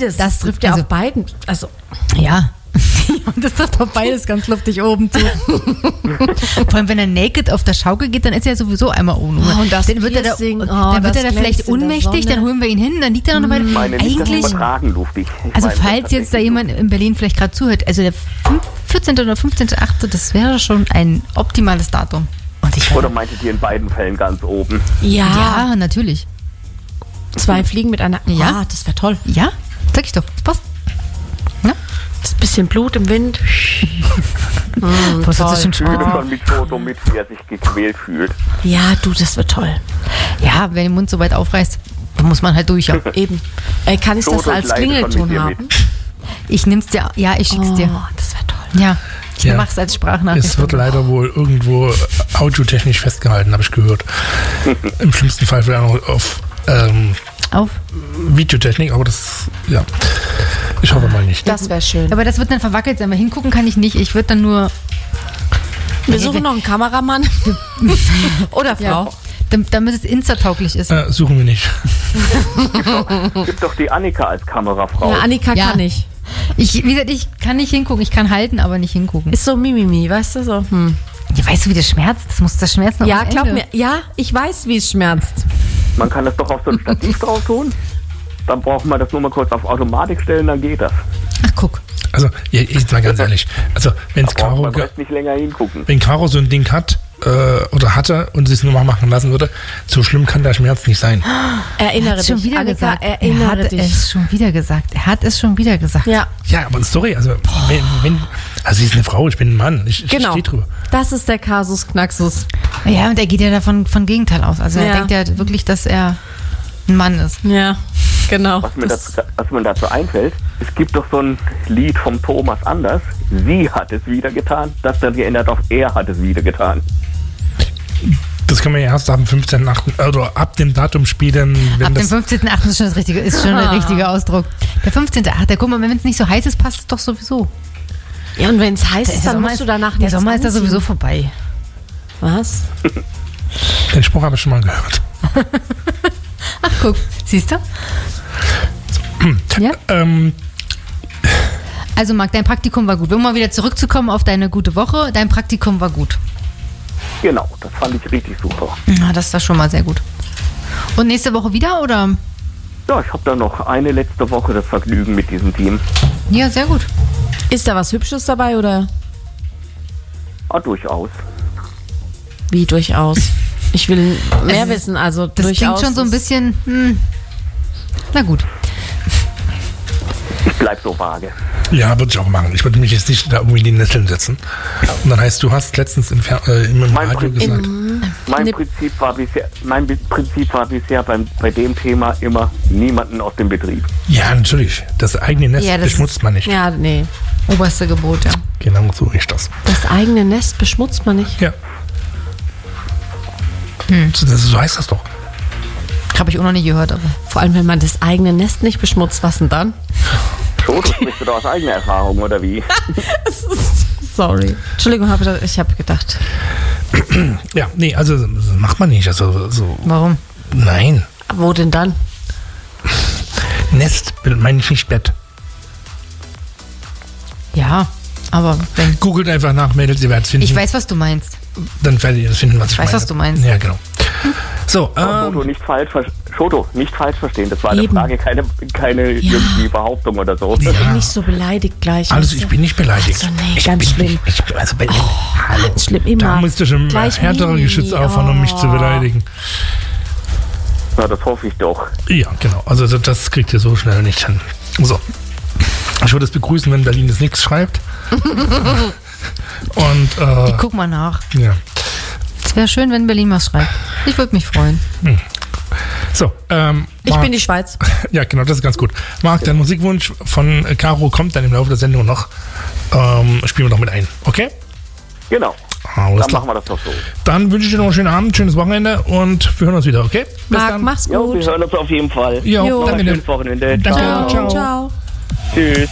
das trifft ja auf beiden. Also ja. Und das trifft auf beides ganz luftig oben zu. Vor allem, wenn er naked auf der Schaukel geht, dann ist er sowieso einmal oben. Und das dann wird er da vielleicht ohnmächtig, dann holen wir ihn hin, dann liegt er noch dabei. Eigentlich, also falls jetzt da jemand in Berlin vielleicht gerade zuhört, also der 14. oder 15.8., das wäre schon ein optimales Datum. Oder meintet ihr in beiden Fällen ganz oben? Ja, natürlich. 2 Fliegen mit einer... Ja, das wäre toll. Ja, sag ich doch, das passt. Ja? Das ist ein bisschen Blut im Wind. Was hat das schon Spaß? Ich fühle schon mit Foto mit, wie er sich gequält fühlt. Ja, du, das wird toll. Ja, wenn der Mund so weit aufreißt, dann muss man halt durch. Ja. Eben. Kann ich das als Klingelton haben? Ich nimm's dir, ja, ich schick's dir. Das wäre toll. Ja, ich mach's als Sprachnachricht. Es wird leider wohl irgendwo audiotechnisch festgehalten, habe ich gehört. Im schlimmsten Fall vielleicht auch auf Videotechnik, aber das, ja, ich hoffe mal nicht. Das wäre schön. Aber das wird dann verwackelt sein, weil hingucken kann ich nicht. Ich würde dann nur... Wir suchen noch einen Kameramann. Oder Frau. Ja. Damit es insta-tauglich ist. Suchen wir nicht. Gibt doch die Annika als Kamerafrau. Ja, Annika kann nicht. Wie gesagt, ich kann nicht hingucken. Ich kann halten, aber nicht hingucken. Ist so Mimimi, weißt du so. Ja, weißt du, wie das schmerzt? Das muss das schmerzen. Ja, glaub mir. Ja, ich weiß, wie es schmerzt. Man kann das doch auf so ein Stativ drauf tun. Dann braucht man das nur mal kurz auf Automatik stellen, dann geht das. Ach, guck. Also, jetzt mal ganz ehrlich. Also, wenn nicht länger hingucken. Wenn Caro so ein Ding hat oder hatte und sie es nur mal machen lassen würde, so schlimm kann der Schmerz nicht sein. Erinnere dich. Schon wieder Annika, gesagt. Er hat es schon wieder gesagt. Ja. Ja, aber sorry, also also sie ist eine Frau, ich bin ein Mann. Ich stehe drüber. Das ist der Kasus Knaxus. Ja, und er geht ja davon von Gegenteil aus. Also er denkt ja wirklich, dass er ein Mann ist. Ja, genau. Was mir dazu einfällt, es gibt doch so ein Lied vom Thomas Anders. Sie hat es wieder getan. Das dann geändert auf er hat es wieder getan. Das kann man ja erst ab dem 15.8. oder ab dem Datum spielen. Ab dem 15.8. ist schon der richtige Ausdruck. Der 15.8. Guck mal, wenn es nicht so heiß ist, passt es doch sowieso. Ja, und wenn es heiß ist, dann musst du danach Der Sommer ist da sowieso vorbei. Was? Den Spruch habe ich schon mal gehört. Ach, guck, siehst du? Ja? Also Marc, dein Praktikum war gut. Um mal wieder zurückzukommen auf deine gute Woche, dein Praktikum war gut. Genau, das fand ich richtig super. Ja, das war schon mal sehr gut. Und nächste Woche wieder, oder? Ja, ich habe da noch eine letzte Woche das Vergnügen mit diesem Team. Ja, sehr gut. Ist da was Hübsches dabei, oder? Durchaus. Wie durchaus? Ich will mehr wissen, also das durchaus. klingt schon so ein bisschen, na gut. Ich bleib so vage. Ja, würde ich auch machen. Ich würde mich jetzt nicht da irgendwie in die Nesseln setzen. Und dann heißt, du hast letztens im Radio gesagt. Mein Prinzip war bisher bei dem Thema immer niemanden aus dem Betrieb. Ja, natürlich. Das eigene Nest beschmutzt man nicht. Ja, nee. Oberste Gebot, ja. Genau so ist das. Das eigene Nest beschmutzt man nicht? Ja. So heißt das doch. Habe ich auch noch nie gehört, aber. Vor allem, wenn man das eigene Nest nicht beschmutzt, was denn dann? So, du sprichst du da aus eigener Erfahrung, oder wie? Sorry. Entschuldigung, ich habe gedacht. Ja, nee, also das macht man nicht. Also, so. Warum? Nein. Wo denn dann? Nest, meine ich nicht Bett. Ja, aber wenn... Googelt einfach nach, Mädels, ihr werdet es finden. Ich weiß, was du meinst. Dann werdet ihr das finden, was ich meine. Ich weiß, was du meinst. Ja, genau. So, Schoto, nicht falsch verstehen. Das war eine Frage, keine irgendwie Behauptung oder so. Ich bin nicht so beleidigt gleich. Also, ich bin nicht beleidigt. Also, nee, ganz schlimm. Ganz schlimm, immer. Da musst du schon härtere Geschütze auffahren, um mich zu beleidigen. Na, das hoffe ich doch. Ja, genau. Also, das kriegt ihr so schnell nicht hin. So. Ich würde es begrüßen, wenn Berlin das nichts schreibt. Und, ich guck mal nach. Ja. Es wäre schön, wenn Berlin was schreibt. Ich würde mich freuen. So, ich bin die Schweiz. Ja, genau, das ist ganz gut. Marc, dein Musikwunsch von Caro kommt dann im Laufe der Sendung noch. Spielen wir noch mit ein, okay? Genau. Dann machen wir das doch so. Dann wünsche ich dir noch einen schönen Abend, schönes Wochenende und wir hören uns wieder, okay? Bis Marc, dann. Mach's gut. Jo, wir hören uns auf jeden Fall. Jo, danke. Schönes Wochenende. Danke, ciao. Ciao. Tschüss.